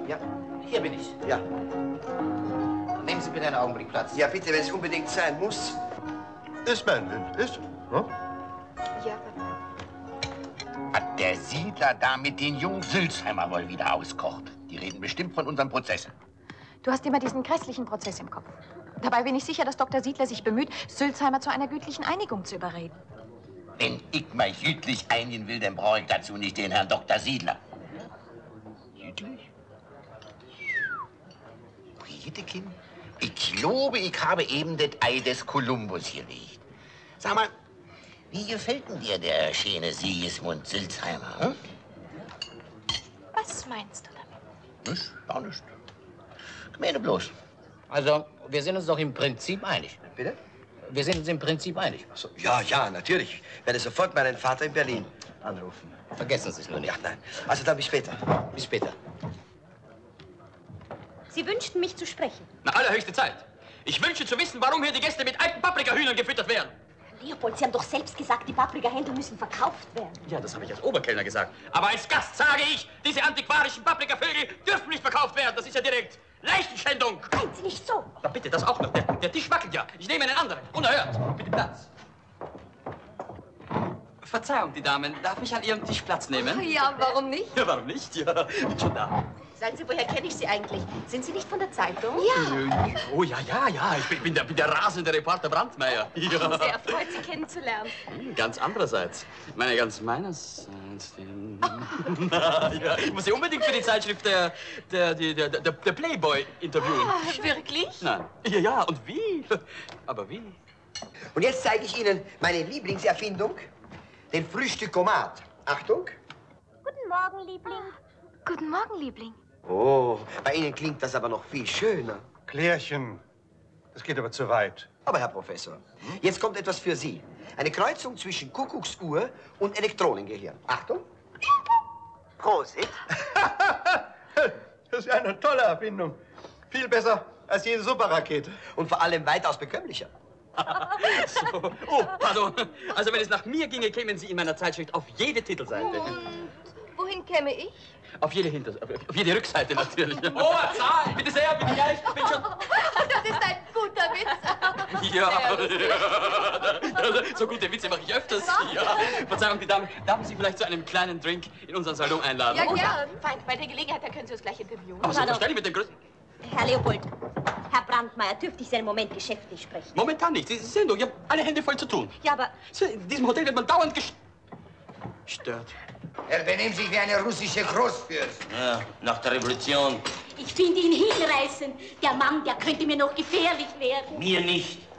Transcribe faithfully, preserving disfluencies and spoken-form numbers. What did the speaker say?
Ja. Hier bin ich. Ja. Nehmen Sie bitte einen Augenblick Platz. Ja, bitte, wenn es unbedingt sein muss. Ist mein Wind, ist? Hm? Ja, Papa. Hat der Siedler da mit den Jungen Sülzheimer wohl wieder auskocht? Die reden bestimmt von unserem Prozess. Du hast immer diesen grässlichen Prozess im Kopf. Dabei bin ich sicher, dass Doktor Siedler sich bemüht, Sülzheimer zu einer gütlichen Einigung zu überreden. Wenn ich mal gütlich einigen will, dann brauche ich dazu nicht den Herrn Doktor Siedler. Gütlich? Briedekind? Ich glaube, ich habe eben das Ei des Kolumbus gelegt. Sag mal, wie gefällt denn dir der schöne Sigismund Sülzheimer? Hm? Was meinst du damit? Nichts, gar nichts. Gemeine bloß. Also, wir sind uns doch im Prinzip einig. Bitte? Wir sind uns im Prinzip einig. So, ja, ja, natürlich. Ich werde sofort meinen Vater in Berlin anrufen. Vergessen Sie es nur nicht. Ja, nein. Also dann bis später. Bis später. Sie wünschten, mich zu sprechen. Na, allerhöchste Zeit. Ich wünsche zu wissen, warum hier die Gäste mit alten Paprikahühnern gefüttert werden. Leopold, Sie haben doch selbst gesagt, die Paprikahändel müssen verkauft werden. Ja, das habe ich als Oberkellner gesagt. Aber als Gast sage ich, diese antiquarischen Paprikavögel dürfen nicht verkauft werden. Das ist ja direkt Leichenschändung. Meinen Sie nicht so? Na bitte, das auch noch. Der, der Tisch wackelt ja. Ich nehme einen anderen. Unerhört. Bitte Platz. Verzeihung, die Damen. Darf ich an Ihrem Tisch Platz nehmen? Ja, warum nicht? Ja, warum nicht? Ja, bin schon da. Sagen Sie, woher kenne ich Sie eigentlich? Sind Sie nicht von der Zeitung? Ja. Oh, ja, ja, ja. Ich bin, bin, der, bin der rasende Reporter Brandmeier. Ja. Sehr erfreut, Sie kennenzulernen. Ganz andererseits. Ich meine, ganz meinerseits. Na, ja, ich muss Sie unbedingt für die Zeitschrift der, der, der, der, der, der Playboy interviewen. Ah, wirklich? Nein. Ja, ja, und wie? Aber wie? Und jetzt zeige ich Ihnen meine Lieblingserfindung, den Frühstückomat. Achtung. Guten Morgen, Liebling. Guten Morgen, Liebling. Oh, bei Ihnen klingt das aber noch viel schöner. Klärchen. Das geht aber zu weit. Aber, Herr Professor, jetzt kommt etwas für Sie. Eine Kreuzung zwischen Kuckucksuhr und Elektronengehirn. Achtung. Prosit. Das ist ja eine tolle Erfindung. Viel besser als jede Superrakete. Und vor allem weitaus bekömmlicher. So. Oh, pardon. Also, wenn es nach mir ginge, kämen Sie in meiner Zeitschrift auf jede Titelseite. Und wohin käme ich? Auf jede Hinter... Auf jede Rückseite natürlich. Oh, Zahl! Bitte sehr, bitte gleich. Ich bin schon... Das ist ein guter Witz. Ja, ja. So gute Witze mache ich öfters. Ja. Verzeihung, die Damen, darf ich Sie vielleicht zu einem kleinen Drink in unseren Salon einladen? Ja, gern. Fein, bei der Gelegenheit, da können Sie uns gleich interviewen. Aber selbstverständlich mit den größten... Herr Leopold, Herr Brandmeier, dürfte ich Sie einen Moment geschäftlich sprechen? Momentan nicht. Sie sehen doch, ich habe alle Hände voll zu tun. Ja, aber... In diesem Hotel wird man dauernd gestört. Er benimmt sich wie eine russische Großfürst. Ja, nach der Revolution. Ich finde ihn hinreißend. Der Mann, der könnte mir noch gefährlich werden. Mir nicht.